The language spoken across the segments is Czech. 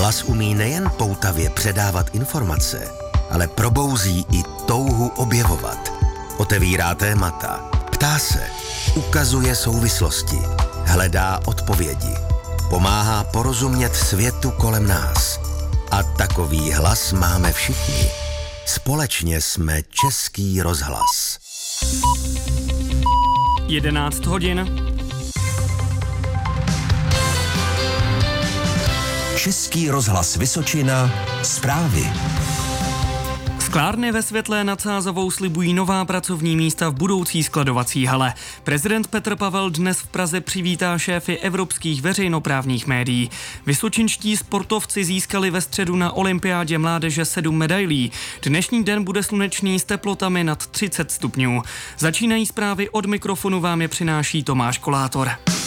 Hlas umí nejen poutavě předávat informace, ale probouzí i touhu objevovat. Otevírá témata, ptá se, ukazuje souvislosti, hledá odpovědi, pomáhá porozumět světu kolem nás. A takový hlas máme všichni. Společně jsme Český rozhlas. 11 hodin. Český rozhlas Vysočina. Zprávy. Sklárny ve Světlé nad Sázavou slibují nová pracovní místa v budoucí skladovací hale. Prezident Petr Pavel dnes v Praze přivítá šéfy evropských veřejnoprávních médií. Vysočinští sportovci získali ve středu na olympiádě mládeže 7 medailí. Dnešní den bude slunečný s teplotami nad 30 stupňů. Začínají zprávy, od mikrofonu vám je přináší Tomáš Kolátor.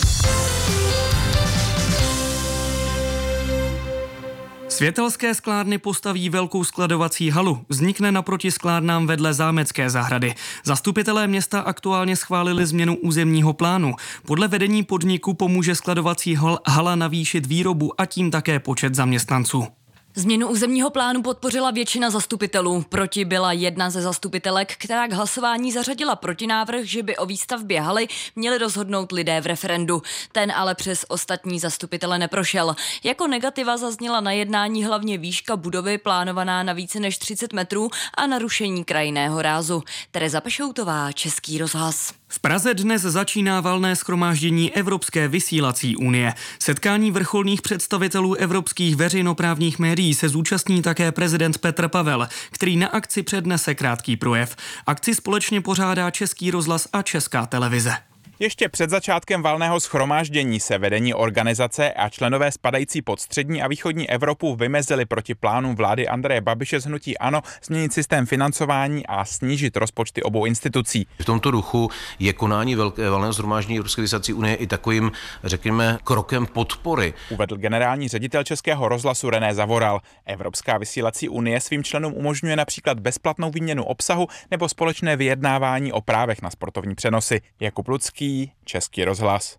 Světelské sklárny postaví velkou skladovací halu. Vznikne naproti sklárnám vedle zámecké zahrady. Zastupitelé města aktuálně schválili změnu územního plánu. Podle vedení podniku pomůže skladovací hala navýšit výrobu a tím také počet zaměstnanců. Změnu územního plánu podpořila většina zastupitelů. Proti byla jedna ze zastupitelek, která k hlasování zařadila protinávrh, že by o výstavbě haly měli rozhodnout lidé v referendu. Ten ale přes ostatní zastupitele neprošel. Jako negativa zazněla na jednání hlavně výška budovy plánovaná na více než 30 metrů a narušení krajinného rázu. Tereza Pešoutová, Český rozhlas. V Praze dnes začíná valné shromáždění Evropské vysílací unie. Setkání vrcholných představitelů evropských veřejnoprávních médií se zúčastní také prezident Petr Pavel, který na akci přednese krátký projev. Akci společně pořádá Český rozhlas a Česká televize. Ještě před začátkem valného shromáždění se vedení organizace a členové spadající pod střední a východní Evropu vymezili proti plánům vlády Andreje Babiše z hnutí ANO změnit systém financování a snížit rozpočty obou institucí. V tomto duchu je konání valného shromáždění Evropské vysílací unie i takovým, řekněme, krokem podpory. Uvedl generální ředitel Českého rozhlasu René Zavoral. Evropská vysílací unie svým členům umožňuje například bezplatnou výměnu obsahu nebo společné vyjednávání o právech na sportovní přenosy. Jakub Lucký, Český rozhlas.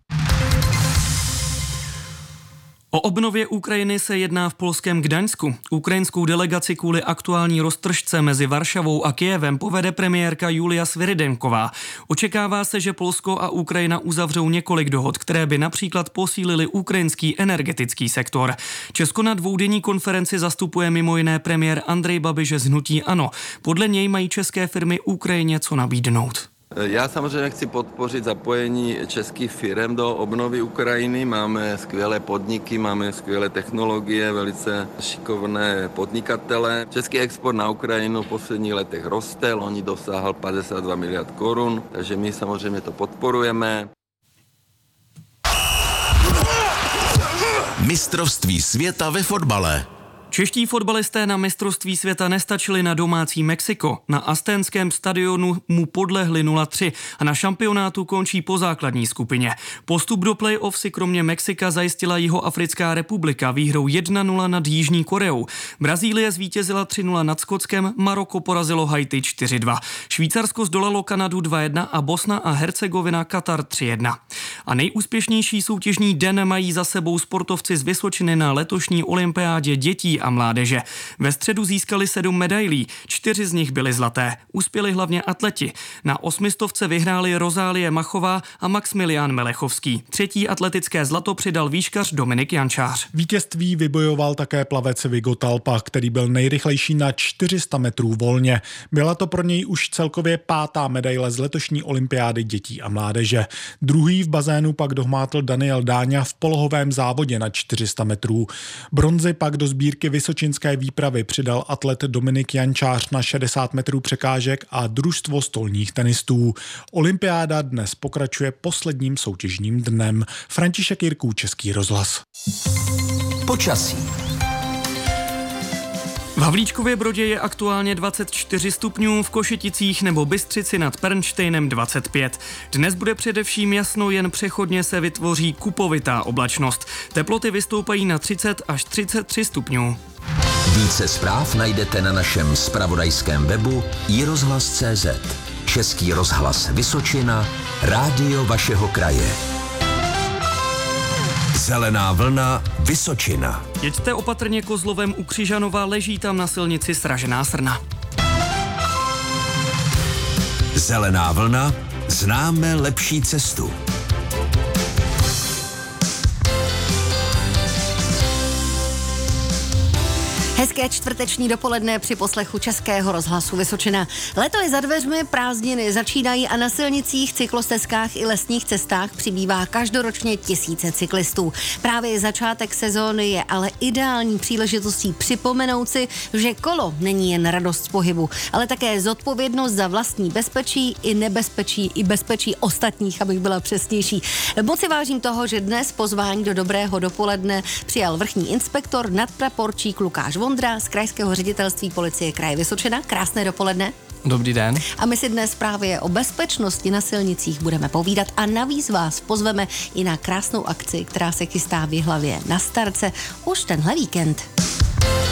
O obnově Ukrajiny se jedná v polském Gdaňsku. Ukrajinskou delegaci kvůli aktuální roztržce mezi Varšavou a Kyjevem povede premiérka Julia Svyrydenková. Očekává se, že Polsko a Ukrajina uzavřou několik dohod, které by například posílily ukrajinský energetický sektor. Česko na dvoudenní konferenci zastupuje mimo jiné premiér Andrej Babiš z hnutí ANO. Podle něj mají české firmy Ukrajině co nabídnout. Já samozřejmě chci podpořit zapojení českých firm do obnovy Ukrajiny. Máme skvělé podniky, máme skvělé technologie, velice šikovné podnikatele. Český export na Ukrajinu v posledních letech roste, loni dosáhl 52 miliard korun, takže my samozřejmě to podporujeme. Mistrovství světa ve fotbale. Čeští fotbalisté na mistrovství světa nestačili na domácí Mexiko. Na Astenském stadionu mu podlehli 0-3 a na šampionátu končí po základní skupině. Postup do play-off si kromě Mexika zajistila Jihoafrická republika výhrou 1-0 nad Jižní Koreou. Brazílie zvítězila 3-0 nad Skotskem, Maroko porazilo Haiti 4-2. Švýcarsko zdolalo Kanadu 2-1 a Bosna a Hercegovina Katar 3-1. A nejúspěšnější soutěžní den mají za sebou sportovci z Vysočiny na letošní olympiádě dětí a mládeže. Ve středu získali 7 medailí, 4 z nich byly zlaté. Uspěli hlavně atleti. Na 800 vyhráli Rozálie Machová a Maximilián Melechovský. 3. atletické zlato přidal výškař Dominik Jančář. Vítězství vybojoval také plavec Viggo Talpa, který byl nejrychlejší na 400 metrů volně. Byla to pro něj už celkově 5. medaile z letošní olympiády dětí a mládeže. Druhý v bazénu pak dohmátl Daniel Dáňa v polohovém závodě na 400 metrů. Bronzy pak do sbírky vysočinské výpravy přidal atlet Dominik Jančář na 60 metrů překážek a družstvo stolních tenistů. Olympiáda dnes pokračuje posledním soutěžním dnem. František Jirků, Český rozhlas. Počasí. V Havlíčkově Brodě je aktuálně 24 stupňů, v Košeticích nebo Bystřici nad Pernštejnem 25. Dnes bude především jasno, jen přechodně se vytvoří kupovitá oblačnost. Teploty vystoupají na 30 až 33 stupňů. Více zpráv najdete na našem zpravodajském webu iRozhlas.cz. Český rozhlas Vysočina, rádio vašeho kraje. Zelená vlna Vysočina. Jeďte opatrně Kozlovem u Křižanova, leží tam na silnici sražená srna. Zelená vlna, známe lepší cestu. Hezké čtvrteční dopoledne při poslechu Českého rozhlasu Vysočina. Leto je za dveřmi, prázdniny začínají a na silnicích, cyklostezkách i lesních cestách přibývá každoročně tisíce cyklistů. Právě začátek sezóny je ale ideální příležitostí připomenout si, že kolo není jen radost z pohybu, ale také zodpovědnost za vlastní bezpečí i nebezpečí i bezpečí ostatních, abych byla přesnější. Moc si vážím toho, že dnes pozvání do dobrého dopoledne přijal vrchní inspektor nadpraporčík Lukáš Vondra z Krajského ředitelství policie kraje Vysočina. Krásné dopoledne. Dobrý den. A my si dnes právě o bezpečnosti na silnicích budeme povídat a navíc vás pozveme i na krásnou akci, která se chystá v Jihlavě na Starce už tenhle víkend.